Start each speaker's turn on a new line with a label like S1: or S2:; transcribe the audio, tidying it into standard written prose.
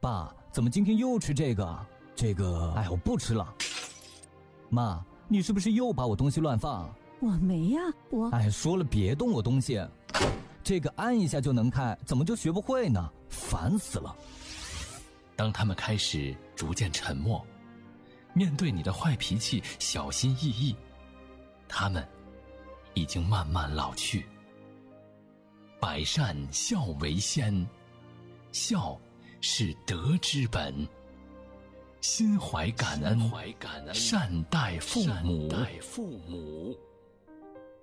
S1: 爸，怎么今天又吃这个？哎，我不吃了。妈，你是不是又把我东西乱放？
S2: 我没呀，
S1: 哎，说了别动我东西。这个按一下就能开，怎么就学不会呢？烦死了。
S3: 当他们开始逐渐沉默，面对你的坏脾气小心翼翼，他们已经慢慢老去。百善孝为先，孝是德之本。心怀感恩，善待父母。